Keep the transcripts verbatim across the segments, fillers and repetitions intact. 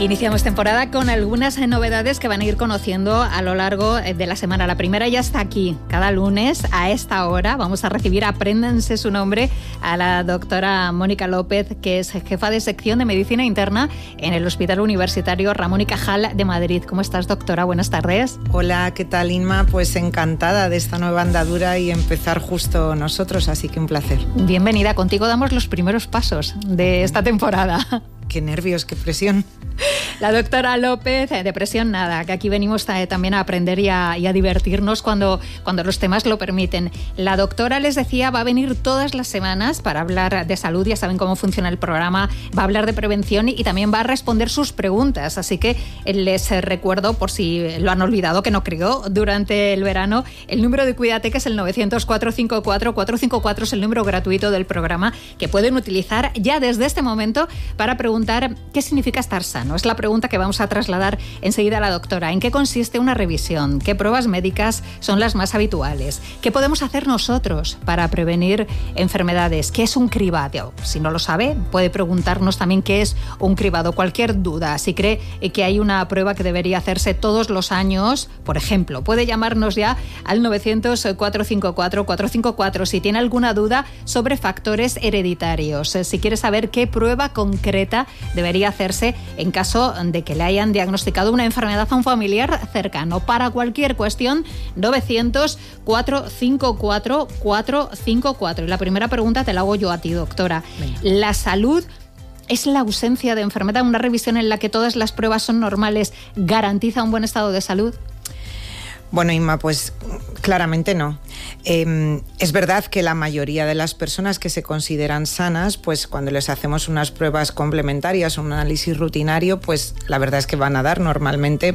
Iniciamos temporada con algunas novedades que van a ir conociendo a lo largo de la semana. La primera ya está aquí. Cada lunes a esta hora vamos a recibir, apréndanse su nombre, a la doctora Mónica López, que es jefa de sección de Medicina Interna en el Hospital Universitario Ramón y Cajal de Madrid. ¿Cómo estás, doctora? Buenas tardes. Hola, ¿qué tal, Inma? Pues encantada de esta nueva andadura y empezar justo nosotros, así que un placer. Bienvenida. Contigo damos los primeros pasos de esta temporada. Qué nervios, qué presión. La doctora López, eh, depresión nada, que aquí venimos eh, también a aprender y a, y a divertirnos cuando, cuando los temas lo permiten. La doctora, les decía, va a venir todas las semanas para hablar de salud, ya saben cómo funciona el programa, va a hablar de prevención y, y también va a responder sus preguntas, así que eh, les eh, recuerdo, por si lo han olvidado, que no creo, durante el verano, el número de Cuídate, que es el novecientos, cuatrocientos cincuenta y cuatro, cuatrocientos cincuenta y cuatro, es el número gratuito del programa que pueden utilizar ya desde este momento para preguntar qué significa estar sano. Es la pregunta que vamos a trasladar enseguida a la doctora. ¿En qué consiste una revisión? ¿Qué pruebas médicas son las más habituales? ¿Qué podemos hacer nosotros para prevenir enfermedades? ¿Qué es un cribado? Si no lo sabe, puede preguntarnos también qué es un cribado. Cualquier duda, si cree que hay una prueba que debería hacerse todos los años, por ejemplo, puede llamarnos ya al novecientos, cuatrocientos cincuenta y cuatro, cuatrocientos cincuenta y cuatro si tiene alguna duda sobre factores hereditarios. Si quiere saber qué prueba concreta debería hacerse en caso de que le hayan diagnosticado una enfermedad a un familiar cercano. Para cualquier cuestión, novecientos, cuatrocientos cincuenta y cuatro, cuatrocientos cincuenta y cuatro. Y la primera pregunta te la hago yo a ti, doctora. Venga. ¿La salud es la ausencia de enfermedad? ¿Una revisión en la que todas las pruebas son normales garantiza un buen estado de salud? Bueno, Inma, pues claramente no. Eh, es verdad que la mayoría de las personas que se consideran sanas, pues cuando les hacemos unas pruebas complementarias, un análisis rutinario, pues la verdad es que van a dar normalmente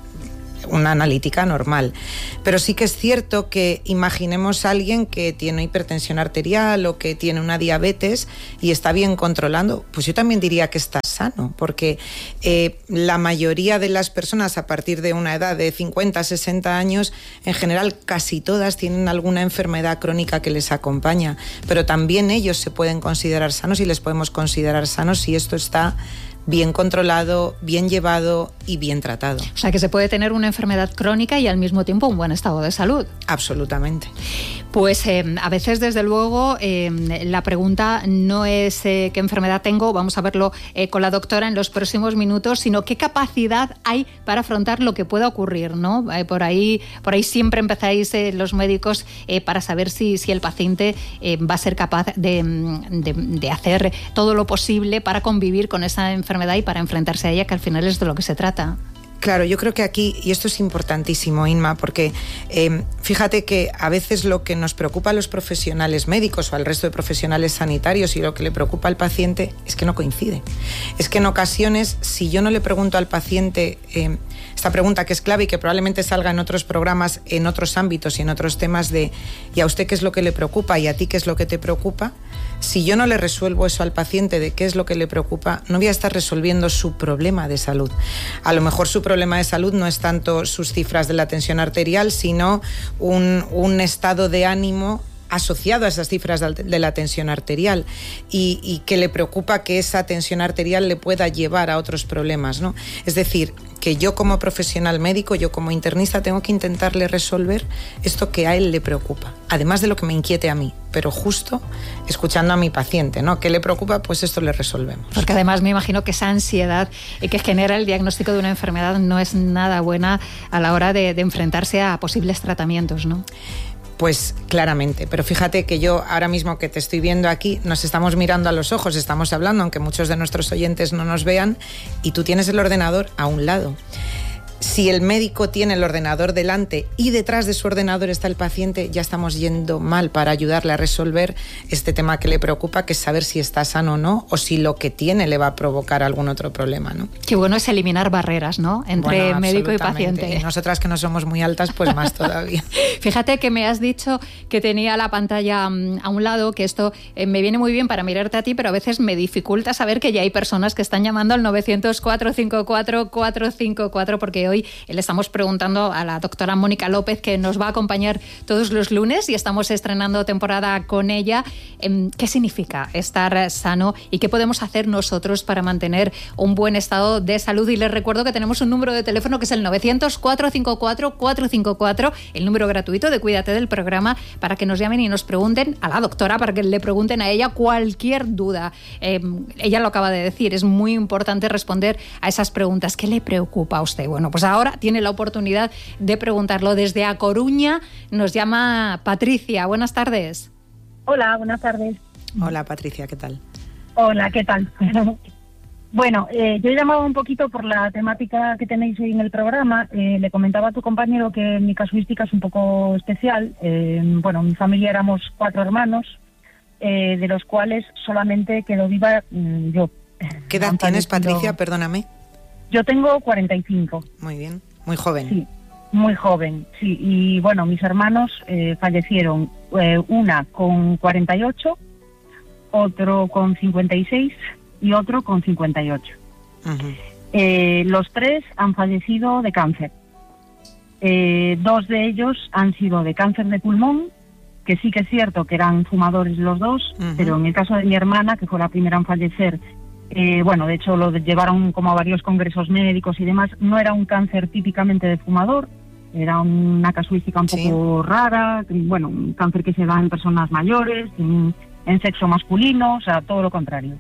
una analítica normal. Pero sí que es cierto que imaginemos a alguien que tiene hipertensión arterial o que tiene una diabetes y está bien controlando, pues yo también diría que está sano, porque eh, la mayoría de las personas a partir de una edad de cincuenta, sesenta años, en general casi todas tienen alguna enfermedad crónica que les acompaña, pero también ellos se pueden considerar sanos y les podemos considerar sanos si esto está bien controlado, bien llevado y bien tratado. O sea, que se puede tener una enfermedad crónica y al mismo tiempo un buen estado de salud. Absolutamente. Pues eh, a veces, desde luego, eh, la pregunta no es eh, qué enfermedad tengo, vamos a verlo eh, con la doctora en los próximos minutos, sino qué capacidad hay para afrontar lo que pueda ocurrir, ¿no? Eh, por ahí, por ahí siempre empezáis eh, los médicos eh, para saber si, si el paciente eh, va a ser capaz de, de, de hacer todo lo posible para convivir con esa enfermedad y para enfrentarse a ella, que al final es de lo que se trata. Claro, yo creo que aquí, y esto es importantísimo, Inma, porque eh, fíjate que a veces lo que nos preocupa a los profesionales médicos o al resto de profesionales sanitarios y lo que le preocupa al paciente es que no coincide. Es que en ocasiones, si yo no le pregunto al paciente eh, esta pregunta que es clave y que probablemente salga en otros programas, en otros ámbitos y en otros temas de ¿y a usted qué es lo que le preocupa y a ti qué es lo que te preocupa? Si yo no le resuelvo eso al paciente de qué es lo que le preocupa, no voy a estar resolviendo su problema de salud. A lo mejor su problema de salud no es tanto sus cifras de la tensión arterial, sino un, un estado de ánimo asociado a esas cifras de la tensión arterial y, y que le preocupa que esa tensión arterial le pueda llevar a otros problemas, ¿no? Es decir, que yo como profesional médico, yo como internista, tengo que intentarle resolver esto que a él le preocupa, además de lo que me inquiete a mí, pero justo escuchando a mi paciente, ¿no? ¿Qué le preocupa? Pues esto le resolvemos. Porque además me imagino que esa ansiedad que genera el diagnóstico de una enfermedad no es nada buena a la hora de, de enfrentarse a posibles tratamientos, ¿no? Pues claramente, pero fíjate que yo ahora mismo que te estoy viendo aquí, nos estamos mirando a los ojos, estamos hablando, aunque muchos de nuestros oyentes no nos vean, y tú tienes el ordenador a un lado. Si el médico tiene el ordenador delante y detrás de su ordenador está el paciente, ya estamos yendo mal para ayudarle a resolver este tema que le preocupa, que es saber si está sano o no, o si lo que tiene le va a provocar algún otro problema, ¿no? Qué bueno es eliminar barreras, ¿no? Entre bueno, médico y paciente. Y nosotras que no somos muy altas, pues más todavía. Fíjate que me has dicho que tenía la pantalla um, a un lado, que esto eh, me viene muy bien para mirarte a ti, pero a veces me dificulta saber que ya hay personas que están llamando al novecientos, cuatrocientos cincuenta y cuatro, cuatrocientos cincuenta y cuatro, porque hoy le estamos preguntando a la doctora Mónica López, que nos va a acompañar todos los lunes y estamos estrenando temporada con ella. ¿Qué significa estar sano y qué podemos hacer nosotros para mantener un buen estado de salud? Y les recuerdo que tenemos un número de teléfono que es el novecientos, cuatrocientos cincuenta y cuatro, cuatrocientos cincuenta y cuatro, el número gratuito de Cuídate del programa, para que nos llamen y nos pregunten a la doctora, para que le pregunten a ella cualquier duda. Eh, ella lo acaba de decir, es muy importante responder a esas preguntas. ¿Qué le preocupa a usted? Bueno, pues ahora tiene la oportunidad de preguntarlo. Desde A Coruña nos llama Patricia. Buenas tardes. Hola, buenas tardes. Hola, Patricia, ¿qué tal? Hola, ¿qué tal? Bueno, eh, yo he llamado un poquito por la temática que tenéis hoy en el programa. Eh, le comentaba a tu compañero que mi casuística es un poco especial. Eh, bueno, mi familia éramos cuatro hermanos, eh, de los cuales solamente quedó viva mm, yo. ¿Qué edad tienes, Patricia? Perdóname. Yo tengo cuarenta y cinco. Muy bien, muy joven. Sí, muy joven, sí. Y bueno, mis hermanos eh, fallecieron, eh, una con cuarenta y ocho, otro con cincuenta y seis y otro con cincuenta y ocho. Uh-huh. Eh, los tres han fallecido de cáncer. Eh, dos de ellos han sido de cáncer de pulmón, que sí que es cierto que eran fumadores los dos, uh-huh. pero en el caso de mi hermana, que fue la primera en fallecer, eh, bueno, de hecho lo llevaron como a varios congresos médicos y demás, no era un cáncer típicamente de fumador, era una casuística un sí. poco rara, bueno, un cáncer que se da en personas mayores, en, en sexo masculino, o sea, todo lo contrario.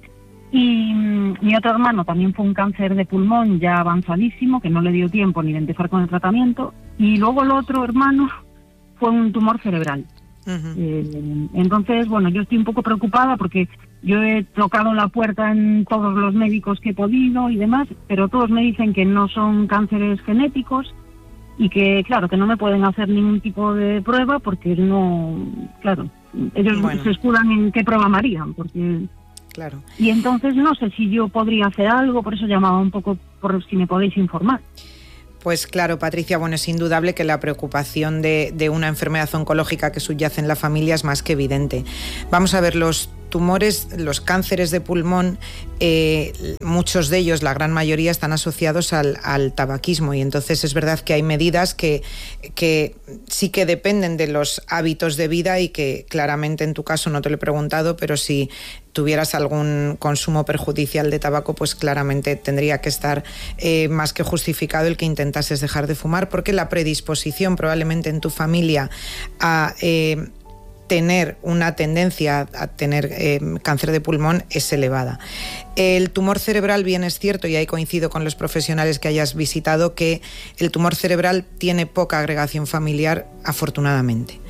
Y mmm, mi otro hermano también fue un cáncer de pulmón ya avanzadísimo, que no le dio tiempo ni de empezar con el tratamiento, y luego el otro hermano fue un tumor cerebral. Uh-huh. Eh, entonces, bueno, yo estoy un poco preocupada porque yo he tocado la puerta en todos los médicos que he podido y demás, pero todos me dicen que no son cánceres genéticos y que, claro, que no me pueden hacer ningún tipo de prueba porque no, claro, ellos bueno. se escudan en qué prueba me harían, porque... Claro. Y entonces no sé si yo podría hacer algo, por eso llamaba un poco por si me podéis informar. Pues claro, Patricia, bueno, es indudable que la preocupación de, de una enfermedad oncológica que subyace en la familia es más que evidente. Vamos a ver, los tumores, los cánceres de pulmón, eh, muchos de ellos, la gran mayoría, están asociados al, al tabaquismo, y entonces es verdad que hay medidas que, que sí que dependen de los hábitos de vida y que claramente en tu caso no te lo he preguntado, pero si tuvieras algún consumo perjudicial de tabaco, pues claramente tendría que estar eh, más que justificado el que intentases dejar de fumar, porque la predisposición probablemente en tu familia a... Eh, tener una tendencia a tener eh, cáncer de pulmón es elevada. El tumor cerebral, bien es cierto, y ahí coincido con los profesionales que hayas visitado, que el tumor cerebral tiene poca agregación familiar, afortunadamente.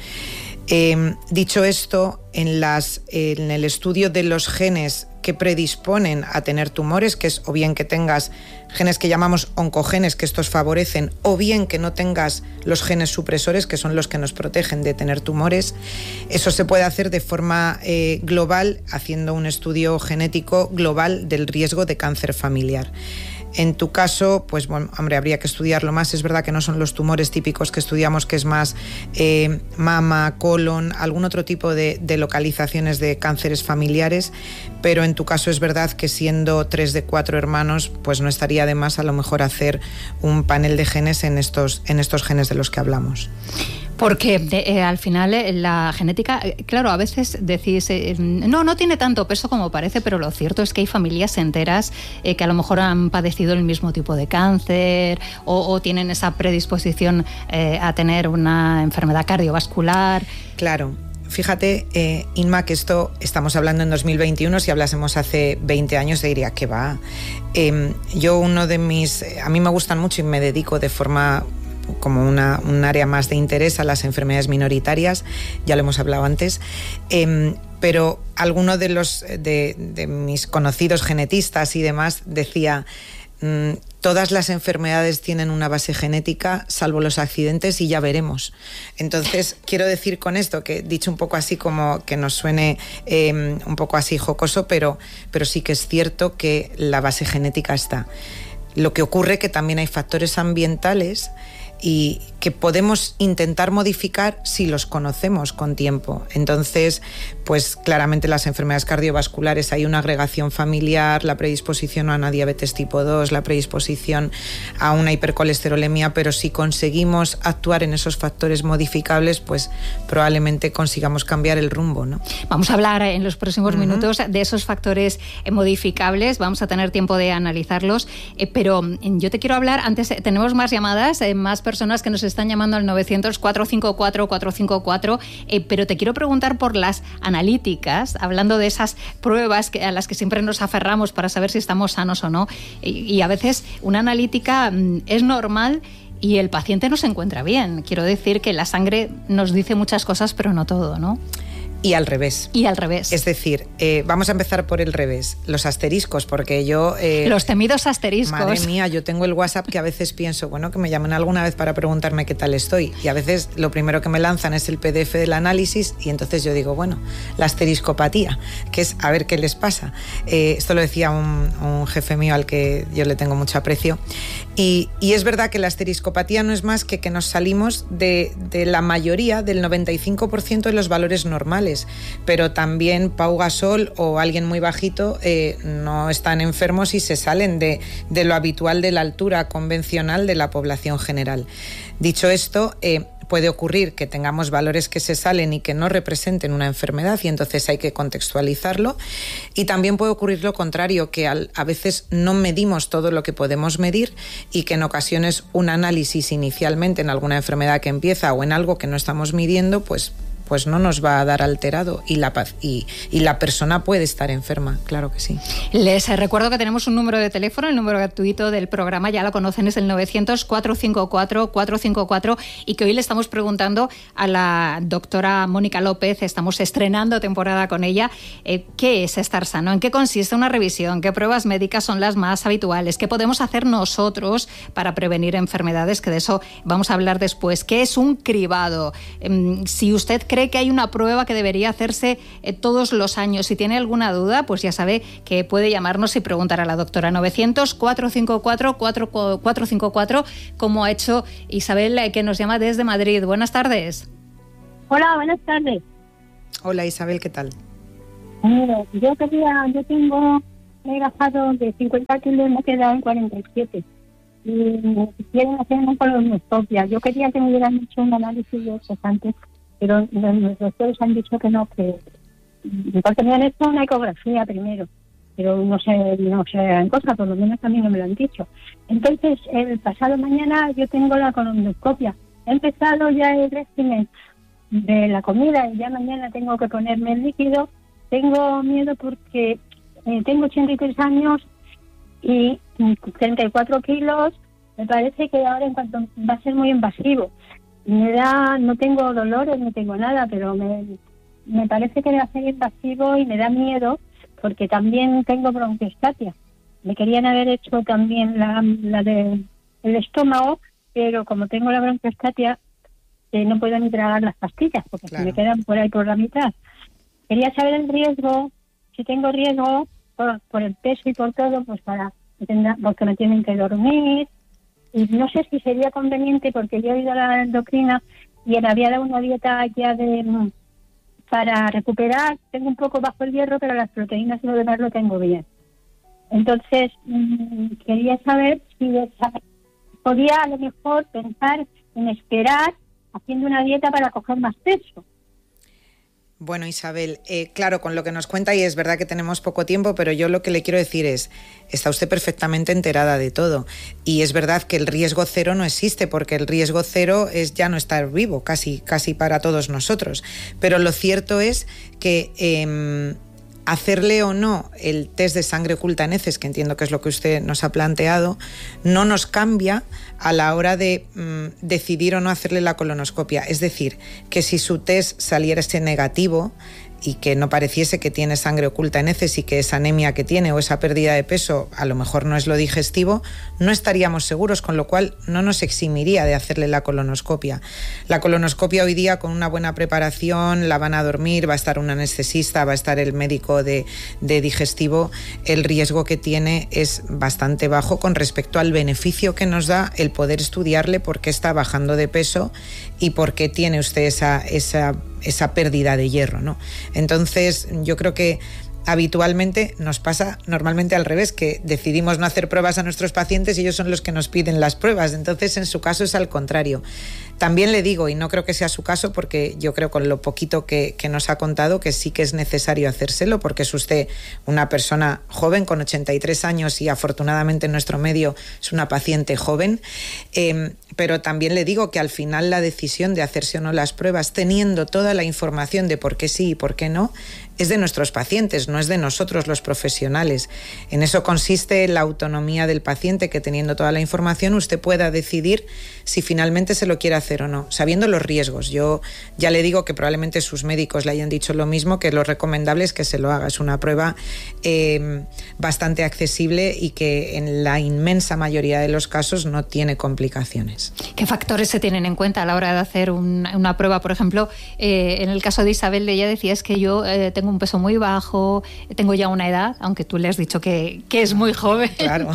Eh, dicho esto, en, las, en el estudio de los genes que predisponen a tener tumores, que es o bien que tengas genes que llamamos oncogenes, que estos favorecen, o bien que no tengas los genes supresores, que son los que nos protegen de tener tumores, eso se puede hacer de forma eh, global, haciendo un estudio genético global del riesgo de cáncer familiar. En tu caso, pues bueno, hombre, habría que estudiarlo más. Es verdad que no son los tumores típicos que estudiamos, que es más eh, mama, colon, algún otro tipo de, de localizaciones de cánceres familiares, pero en tu caso es verdad que siendo tres de cuatro hermanos, pues no estaría de más a lo mejor hacer un panel de genes en estos, en estos genes de los que hablamos. Porque eh, al final eh, la genética, eh, claro, a veces decís, eh, no, no tiene tanto peso como parece, pero lo cierto es que hay familias enteras eh, que a lo mejor han padecido el mismo tipo de cáncer o, o tienen esa predisposición eh, a tener una enfermedad cardiovascular. Claro. Fíjate, eh, Inma, que esto estamos hablando en dos mil veintiuno, si hablásemos hace veinte años te diría que va. Eh, yo uno de mis, a mí me gustan mucho y me dedico de forma como una, un área más de interés a las enfermedades minoritarias, ya lo hemos hablado antes, eh, pero alguno de, los, de, de mis conocidos genetistas y demás decía... Mm, todas las enfermedades tienen una base genética, salvo los accidentes, y ya veremos. Entonces, quiero decir con esto, que dicho un poco así como que nos suene eh, un poco así jocoso, pero, pero sí que es cierto que la base genética está. Lo que ocurre que también hay factores ambientales y que podemos intentar modificar si los conocemos con tiempo. Entonces, pues claramente las enfermedades cardiovasculares, hay una agregación familiar, la predisposición a una diabetes tipo dos, la predisposición a una hipercolesterolemia, pero si conseguimos actuar en esos factores modificables, pues probablemente consigamos cambiar el rumbo, ¿no? Vamos a hablar en los próximos uh-huh. minutos de esos factores modificables, vamos a tener tiempo de analizarlos, eh, pero yo te quiero hablar, antes eh, tenemos más llamadas, eh, más personas que nos están llamando al novecientos, cuatrocientos cincuenta y cuatro, cuatrocientos cincuenta y cuatro, eh, pero te quiero preguntar por las analíticas, hablando de esas pruebas que, a las que siempre nos aferramos para saber si estamos sanos o no, y, y a veces una analítica mm, es normal y el paciente no se encuentra bien. Quiero decir que la sangre nos dice muchas cosas, pero no todo, ¿no? Y al revés. Y al revés. Es decir, eh, vamos a empezar por el revés. Los asteriscos, porque yo... Eh, Los temidos asteriscos. Madre mía, yo tengo el WhatsApp que a veces pienso, bueno, que me llamen alguna vez para preguntarme qué tal estoy. Y a veces lo primero que me lanzan es el P D F del análisis y entonces yo digo, bueno, la asteriscopatía, que es a ver qué les pasa. Eh, esto lo decía un, un jefe mío al que yo le tengo mucho aprecio. Y, y es verdad que la asteriscopatía no es más que que nos salimos de, de la mayoría, del noventa y cinco por ciento de los valores normales. Pero también Pau Gasol o alguien muy bajito eh, no están enfermos y se salen de, de lo habitual de la altura convencional de la población general. Dicho esto, eh, puede ocurrir que tengamos valores que se salen y que no representen una enfermedad y entonces hay que contextualizarlo. Y también puede ocurrir lo contrario, que al, a veces no medimos todo lo que podemos medir y que en ocasiones un análisis inicialmente en alguna enfermedad que empieza o en algo que no estamos midiendo, pues pues no nos va a dar alterado y la, y, y la persona puede estar enferma, claro que sí. Les recuerdo que tenemos un número de teléfono, el número gratuito del programa, ya lo conocen, es el novecientos, cuatrocientos cincuenta y cuatro, cuatrocientos cincuenta y cuatro, y que hoy le estamos preguntando a la doctora Mónica López, estamos estrenando temporada con ella, eh, ¿qué es estar sano? ¿En qué consiste una revisión? ¿Qué pruebas médicas son las más habituales? ¿Qué podemos hacer nosotros para prevenir enfermedades? Que de eso vamos a hablar después. ¿Qué es un cribado? Eh, si usted cree que hay una prueba que debería hacerse eh, todos los años. Si tiene alguna duda, pues ya sabe que puede llamarnos y preguntar a la doctora. Novecientos, cuatrocientos cincuenta y cuatro, cuatrocientos cincuenta y cuatro, como ha hecho Isabel, eh, que nos llama desde Madrid. Buenas tardes. Hola, buenas tardes. Hola Isabel, ¿qué tal? Mira, yo quería, yo tengo, me he bajado de cincuenta kilos, me he quedado en cuarenta y siete. Y quieren hacer una colonoscopia. Yo quería que me hubieran hecho un análisis de estos antes, pero los doctores han dicho que no, que porque me han hecho una ecografía primero, pero no sé, no sé en cosa, por lo menos a mí no me lo han dicho. Entonces, el pasado mañana yo tengo la colonoscopia. He empezado ya el régimen de la comida y ya mañana tengo que ponerme el líquido. Tengo miedo porque eh, tengo ochenta y tres años y treinta y cuatro kilos. Me parece que ahora en cuanto va a ser muy invasivo. Me da, no tengo dolores, no tengo nada, pero me, me parece que va a ser invasivo y me da miedo porque también tengo bronquiospatia. Me querían haber hecho también la, la del el estómago, pero como tengo la bronquiospatia, eh, no puedo ni tragar las pastillas porque claro, se me quedan por ahí por la mitad. Quería saber el riesgo, si tengo riesgo por, por el peso y por todo, pues para porque me tienen que dormir. Y no sé si sería conveniente, porque yo he ido a la endocrina y me había dado una dieta ya de para recuperar. Tengo un poco bajo el hierro, pero las proteínas y lo demás lo tengo bien. Entonces, mmm, quería saber si podía a lo mejor pensar en esperar haciendo una dieta para coger más peso. Bueno, Isabel, eh, claro, con lo que nos cuenta, y es verdad que tenemos poco tiempo, pero yo lo que le quiero decir es, está usted perfectamente enterada de todo. Y es verdad que el riesgo cero no existe, porque el riesgo cero es ya no estar vivo, casi, casi para todos nosotros. Pero lo cierto es que eh, hacerle o no el test de sangre oculta en heces, que entiendo que es lo que usted nos ha planteado, no nos cambia a la hora de mmm, decidir o no hacerle la colonoscopia. Es decir, que si su test saliera ese negativo, y que no pareciese que tiene sangre oculta en heces y que esa anemia que tiene o esa pérdida de peso a lo mejor no es lo digestivo, no estaríamos seguros, con lo cual no nos eximiría de hacerle la colonoscopia. La colonoscopia hoy día, con una buena preparación, la van a dormir, va a estar un anestesista, va a estar el médico de, de digestivo. El riesgo que tiene es bastante bajo con respecto al beneficio que nos da el poder estudiarle por qué está bajando de peso y por qué tiene usted esa, esa, esa pérdida de hierro, ¿no? Entonces, yo creo que habitualmente nos pasa normalmente al revés, que decidimos no hacer pruebas a nuestros pacientes y ellos son los que nos piden las pruebas. Entonces, en su caso es al contrario. También le digo, y no creo que sea su caso, porque yo creo con lo poquito que, que nos ha contado que sí que es necesario hacérselo, porque es usted una persona joven con ochenta y tres años y afortunadamente en nuestro medio es una paciente joven. Eh, pero también le digo que al final la decisión de hacerse o no las pruebas, teniendo toda la información de por qué sí y por qué no, es de nuestros pacientes, no es de nosotros los profesionales. En eso consiste la autonomía del paciente, que teniendo toda la información usted pueda decidir si finalmente se lo quiere hacer o no, sabiendo los riesgos. Yo ya le digo que probablemente sus médicos le hayan dicho lo mismo, que lo recomendable es que se lo haga. Es una prueba eh, bastante accesible y que en la inmensa mayoría de los casos no tiene complicaciones. ¿Qué factores se tienen en cuenta a la hora de hacer un, una prueba? Por ejemplo, eh, en el caso de Isabel, ella decía es que yo eh, tengo un peso muy bajo, tengo ya una edad, aunque tú le has dicho que, que es muy joven. Claro.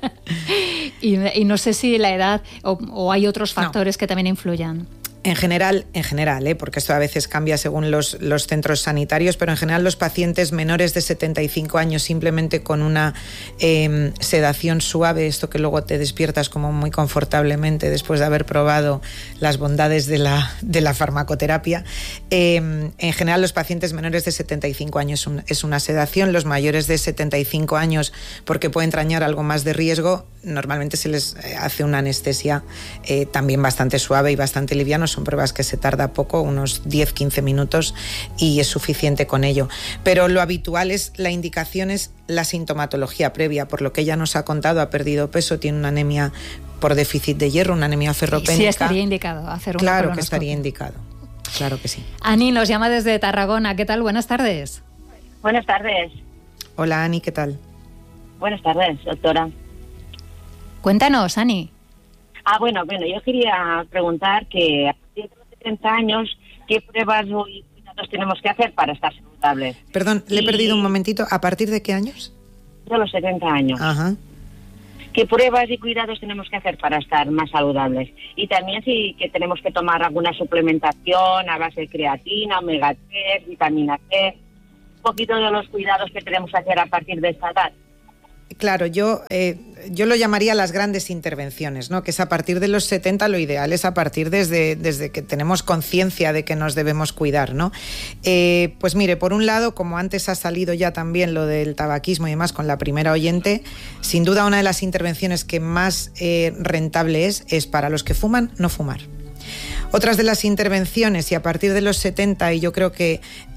y, y no sé si la edad o, o hay otros factores no. que también influyan. En general, en general, ¿eh? porque esto a veces cambia según los, los centros sanitarios, pero en general los pacientes menores de setenta y cinco años simplemente con una eh, sedación suave, esto que luego te despiertas como muy confortablemente después de haber probado las bondades de la, de la farmacoterapia, eh, en general los pacientes menores de setenta y cinco años un, es una sedación, los mayores de setenta y cinco años, porque puede entrañar algo más de riesgo, normalmente se les hace una anestesia eh, también bastante suave y bastante liviana. Son pruebas que se tarda poco, unos diez a quince minutos, y es suficiente con ello. Pero lo habitual es, la indicación es la sintomatología previa. Por lo que ella nos ha contado, ha perdido peso, tiene una anemia por déficit de hierro, una anemia ferropénica. Sí, estaría indicado hacer una Claro que estaría indicado, claro que sí. Ani nos llama desde Tarragona. ¿Qué tal? Buenas tardes. Buenas tardes. Hola, Ani, ¿qué tal? Buenas tardes, doctora. Cuéntanos, Ani. Ah, bueno, bueno, yo quería preguntar que a partir de los setenta años, ¿qué pruebas y cuidados tenemos que hacer para estar saludables? Perdón, le he y... perdido un momentito. ¿A partir de qué años? De los setenta años. Ajá. ¿Qué pruebas y cuidados tenemos que hacer para estar más saludables? Y también si que tenemos que tomar alguna suplementación a base de creatina, omega tres, vitamina C, un poquito de los cuidados que tenemos que hacer a partir de esta edad. Claro, yo, eh, yo lo llamaría las grandes intervenciones, ¿no? Que es a partir de los setenta, lo ideal es a partir desde, desde que tenemos conciencia de que nos debemos cuidar, ¿no? Eh, pues mire, por un lado, como antes ha salido ya también lo del tabaquismo y demás con la primera oyente, sin duda una de las intervenciones que más eh, rentable es, es para los que fuman, no fumar. Otras de las intervenciones, y a partir de los setenta, y yo creo que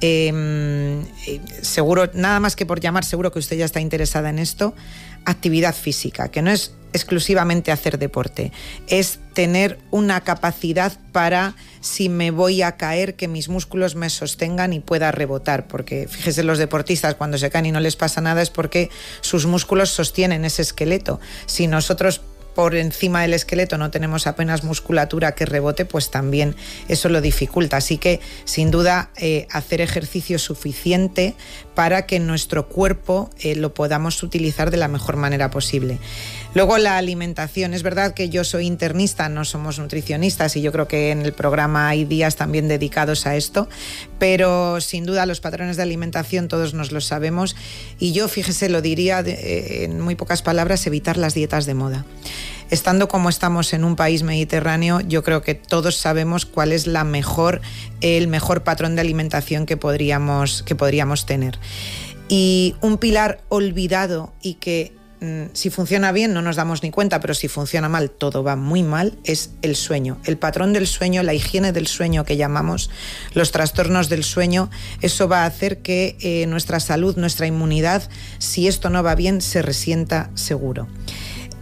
eh, seguro, nada más que por llamar, seguro que usted ya está interesada en esto, actividad física, que no es exclusivamente hacer deporte, es tener una capacidad para, si me voy a caer, que mis músculos me sostengan y pueda rebotar, porque fíjese, los deportistas cuando se caen y no les pasa nada es porque sus músculos sostienen ese esqueleto. Si nosotros por encima del esqueleto no tenemos apenas musculatura que rebote, pues también eso lo dificulta. Así que, sin duda, eh, hacer ejercicio suficiente para que nuestro cuerpo eh, lo podamos utilizar de la mejor manera posible. Luego, la alimentación. Es verdad que yo soy internista, no somos nutricionistas, y yo creo que en el programa hay días también dedicados a esto, pero sin duda los patrones de alimentación todos nos los sabemos, y yo, fíjese, lo diría de, eh, en muy pocas palabras, evitar las dietas de moda. Estando como estamos en un país mediterráneo, yo creo que todos sabemos cuál es la mejor, el mejor patrón de alimentación que podríamos, que podríamos tener. Y un pilar olvidado y que mmm, si funciona bien no nos damos ni cuenta, pero si funciona mal todo va muy mal, es el sueño. El patrón del sueño, la higiene del sueño que llamamos, los trastornos del sueño, eso va a hacer que eh, nuestra salud, nuestra inmunidad, si esto no va bien, se resienta seguro.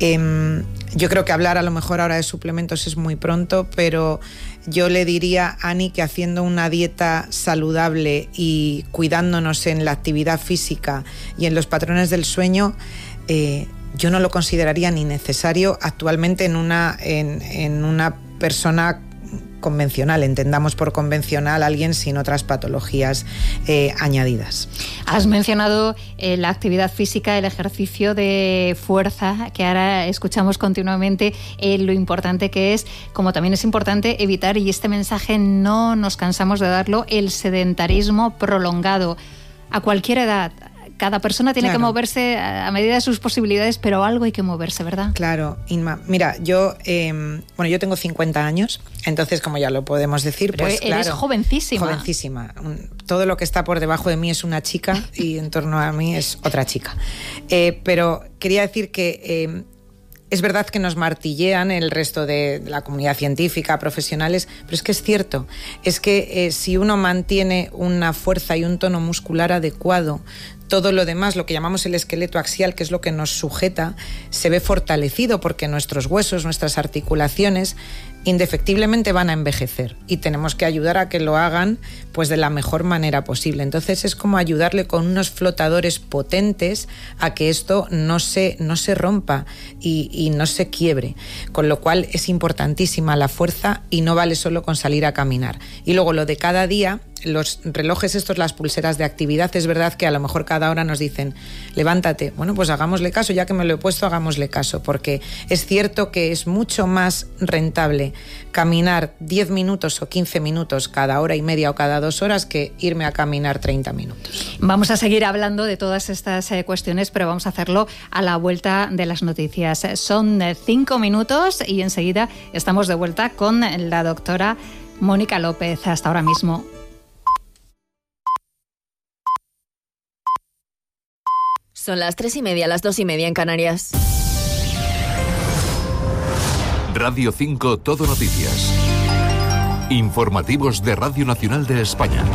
Eh, yo creo que hablar a lo mejor ahora de suplementos es muy pronto, pero yo le diría a Ani que haciendo una dieta saludable y cuidándonos en la actividad física y en los patrones del sueño, eh, yo no lo consideraría ni necesario actualmente en una, en, en una persona convencional, entendamos por convencional alguien sin otras patologías eh, añadidas. Has mencionado eh, la actividad física, el ejercicio de fuerza, que ahora escuchamos continuamente, eh, lo importante que es, como también es importante evitar, y este mensaje no nos cansamos de darlo, el sedentarismo prolongado a cualquier edad. Cada persona tiene claro. que moverse a medida de sus posibilidades, pero algo hay que moverse, ¿verdad? Claro, Inma. Mira, yo eh, bueno, yo tengo cincuenta años, entonces, como ya lo podemos decir, pero pues eres claro, jovencísima. Jovencísima. Todo lo que está por debajo de mí es una chica y en torno a mí es otra chica. Eh, pero quería decir que eh, es verdad que nos martillean el resto de la comunidad científica, profesionales, pero es que es cierto, es que eh, si uno mantiene una fuerza y un tono muscular adecuado, todo lo demás, lo que llamamos el esqueleto axial, que es lo que nos sujeta, se ve fortalecido porque nuestros huesos, nuestras articulaciones, indefectiblemente van a envejecer y tenemos que ayudar a que lo hagan pues de la mejor manera posible. Entonces es como ayudarle con unos flotadores potentes a que esto no se, no se rompa y, y no se quiebre, con lo cual es importantísima la fuerza y no vale solo con salir a caminar. Y luego lo de cada día, los relojes estos, las pulseras de actividad, es verdad que a lo mejor cada hora nos dicen levántate, bueno, pues hagámosle caso, ya que me lo he puesto, hagámosle caso, porque es cierto que es mucho más rentable caminar diez minutos o quince minutos cada hora y media o cada dos horas que irme a caminar treinta minutos. Vamos a seguir hablando de todas estas eh, cuestiones, pero vamos a hacerlo a la vuelta de las noticias. Son eh, cinco minutos y enseguida estamos de vuelta con la doctora Mónica López. Hasta ahora mismo. Son las tres y media, las dos y media en Canarias. Radio cinco Todo Noticias. Informativos de Radio Nacional de España.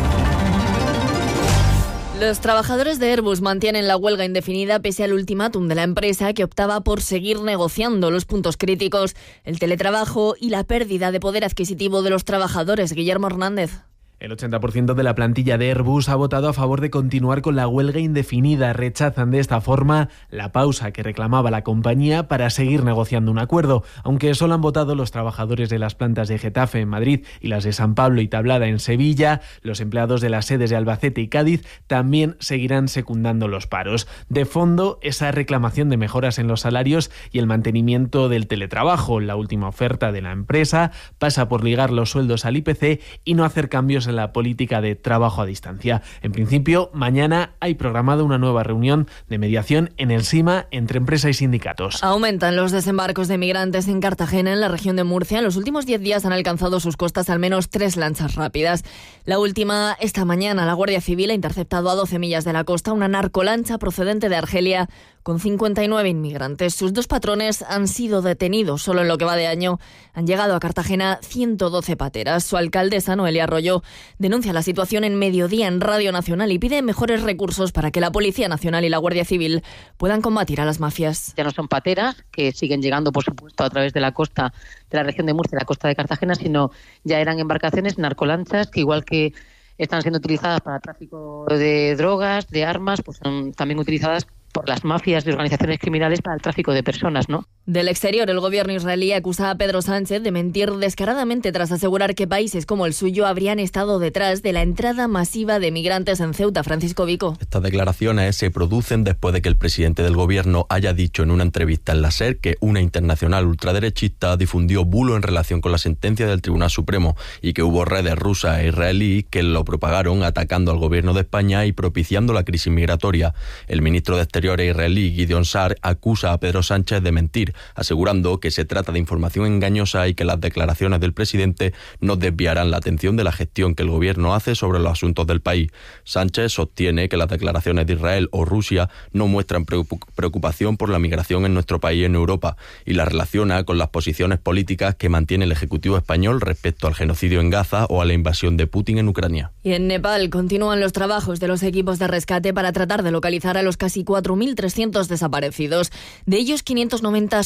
Los trabajadores de Airbus mantienen la huelga indefinida pese al ultimátum de la empresa, que optaba por seguir negociando los puntos críticos, el teletrabajo y la pérdida de poder adquisitivo de los trabajadores. Guillermo Hernández. El ochenta por ciento de la plantilla de Airbus ha votado a favor de continuar con la huelga indefinida. Rechazan de esta forma la pausa que reclamaba la compañía para seguir negociando un acuerdo, aunque solo han votado los trabajadores de las plantas de Getafe en Madrid y las de San Pablo y Tablada en Sevilla. Los empleados de las sedes de Albacete y Cádiz también seguirán secundando los paros. De fondo, esa reclamación de mejoras en los salarios y el mantenimiento del teletrabajo. La última oferta de la empresa pasa por ligar los sueldos al I P C y no hacer cambios en la política de trabajo a distancia. En principio, mañana hay programada una nueva reunión de mediación en el SIMA entre empresa y sindicatos. Aumentan los desembarcos de migrantes en Cartagena, en la región de Murcia. En los últimos diez días han alcanzado sus costas al menos tres lanchas rápidas. La última, esta mañana, la Guardia Civil ha interceptado a doce millas de la costa una narcolancha procedente de Argelia con cincuenta y nueve inmigrantes. Sus dos patrones han sido detenidos. Solo en lo que va de año han llegado a Cartagena ciento doce pateras. Su alcaldesa, Noelia Arroyo, denuncia la situación en Mediodía en Radio Nacional y pide mejores recursos para que la Policía Nacional y la Guardia Civil puedan combatir a las mafias. Ya no son pateras, que siguen llegando, por supuesto, a través de la costa de la región de Murcia, la costa de Cartagena, sino ya eran embarcaciones, narcolanchas, que igual que están siendo utilizadas para tráfico de drogas, de armas, pues son también utilizadas por las mafias y organizaciones criminales para el tráfico de personas, ¿no? Del exterior, el gobierno israelí acusa a Pedro Sánchez de mentir descaradamente tras asegurar que países como el suyo habrían estado detrás de la entrada masiva de migrantes en Ceuta. Francisco Vico. Estas declaraciones se producen después de que el presidente del gobierno haya dicho en una entrevista en la SER que una internacional ultraderechista difundió bulo en relación con la sentencia del Tribunal Supremo y que hubo redes rusas e israelíes que lo propagaron atacando al gobierno de España y propiciando la crisis migratoria. El ministro de Exteriores israelí Gideon Sa'ar acusa a Pedro Sánchez de mentir, asegurando que se trata de información engañosa y que las declaraciones del presidente no desviarán la atención de la gestión que el gobierno hace sobre los asuntos del país. Sánchez sostiene que las declaraciones de Israel o Rusia no muestran preocupación por la migración en nuestro país y en Europa y la relaciona con las posiciones políticas que mantiene el Ejecutivo español respecto al genocidio en Gaza o a la invasión de Putin en Ucrania. Y en Nepal continúan los trabajos de los equipos de rescate para tratar de localizar a los casi cuatro mil trescientos desaparecidos. De ellos, quinientos noventa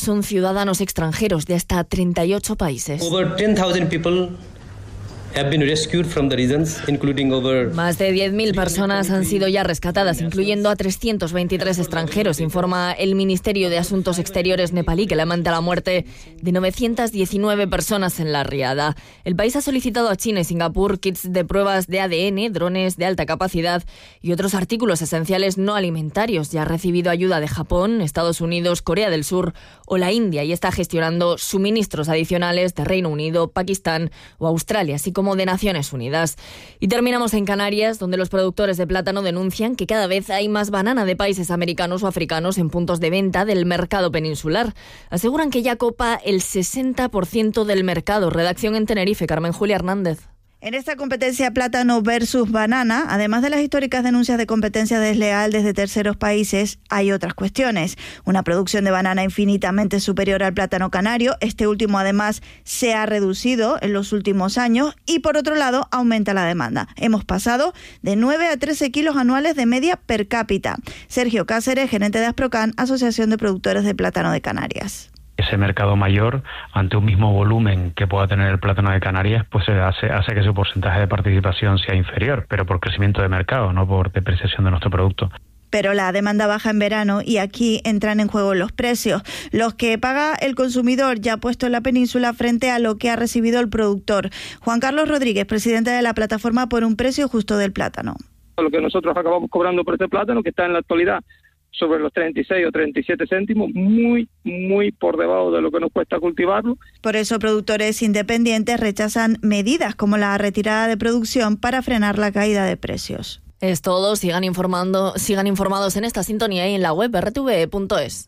son ciudadanos extranjeros de hasta treinta y ocho países. Over ten thousand people have been rescued from the regions, including over... Más de diez mil personas han sido ya rescatadas, incluyendo a trescientos veintitrés extranjeros, informa el Ministerio de Asuntos Exteriores nepalí, que lamenta la muerte de novecientas diecinueve personas en la riada. El país ha solicitado a China y Singapur kits de pruebas de A D N, drones de alta capacidad y otros artículos esenciales no alimentarios. Ya ha recibido ayuda de Japón, Estados Unidos, Corea del Sur o la India y está gestionando suministros adicionales de Reino Unido, Pakistán o Australia, así como como de Naciones Unidas. Y terminamos en Canarias, donde los productores de plátano denuncian que cada vez hay más banana de países americanos o africanos en puntos de venta del mercado peninsular. Aseguran que ya copa el sesenta por ciento del mercado. Redacción en Tenerife, Carmen Julia Hernández. En esta competencia plátano versus banana, además de las históricas denuncias de competencia desleal desde terceros países, hay otras cuestiones. Una producción de banana infinitamente superior al plátano canario. Este último, además, se ha reducido en los últimos años y, por otro lado, aumenta la demanda. Hemos pasado de nueve a trece kilos anuales de media per cápita. Sergio Cáceres, gerente de Asprocan, Asociación de Productores de Plátano de Canarias. Ese mercado mayor, ante un mismo volumen que pueda tener el plátano de Canarias, pues hace, hace que su porcentaje de participación sea inferior, pero por crecimiento de mercado, no por depreciación de nuestro producto. Pero la demanda baja en verano y aquí entran en juego los precios, los que paga el consumidor ya puesto en la península frente a lo que ha recibido el productor. Juan Carlos Rodríguez, presidente de la plataforma Por un Precio Justo del Plátano. Lo que nosotros acabamos cobrando por este plátano, que está en la actualidad sobre los treinta y seis o treinta y siete céntimos, muy, muy por debajo de lo que nos cuesta cultivarlo. Por eso productores independientes rechazan medidas como la retirada de producción para frenar la caída de precios. Es todo, sigan informando, sigan informados en esta sintonía y en la web erre te ve punto es.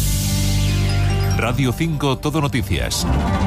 Radio cinco Todo Noticias.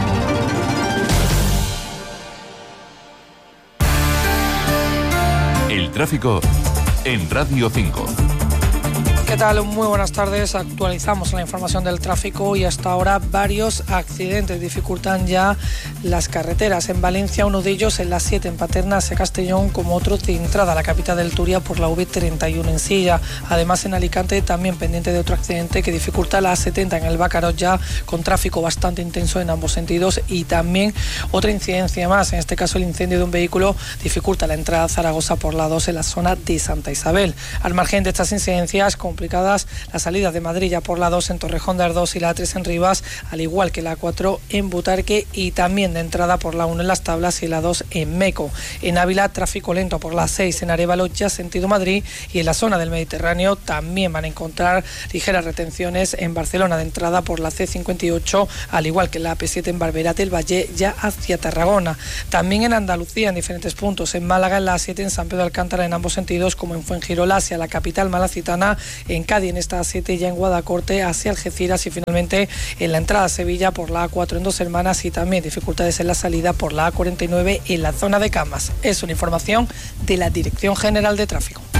El tráfico en Radio cinco. ¿Qué tal? Muy buenas tardes. Actualizamos la información del tráfico y hasta ahora varios accidentes dificultan ya las carreteras. En Valencia, uno de ellos en la siete en Paterna hacia Castellón, como otro de entrada a la capital del Turia por la U V treinta y uno en Silla. Además, en Alicante también pendiente de otro accidente que dificulta la A setenta en el Bácaro, ya con tráfico bastante intenso en ambos sentidos, y también otra incidencia más. En este caso, el incendio de un vehículo dificulta la entrada a Zaragoza por la dos en la zona de Santa Isabel. Al margen de estas incidencias, con complicadas las salidas de Madrid ya por la dos en Torrejón de Ardoz y la tres en Rivas, al igual que la cuatro en Butarque, y también de entrada por la uno en Las Tablas y la dos en Meco. En Ávila, tráfico lento por la seis en Arévalo, ya sentido Madrid, y en la zona del Mediterráneo también van a encontrar ligeras retenciones en Barcelona de entrada por la ce cincuenta y ocho, al igual que la A P siete en Barberá del Valle ya hacia Tarragona. También en Andalucía en diferentes puntos, en Málaga en la A siete, en San Pedro de Alcántara en ambos sentidos, como en Fuengirola hacia la capital malacitana, en Cádiz en esta A siete, ya en Guadacorte hacia Algeciras, y finalmente en la entrada a Sevilla por la A cuatro en Dos Hermanas, y también dificultades en la salida por la A cuarenta y nueve en la zona de Camas. Es una información de la Dirección General de Tráfico.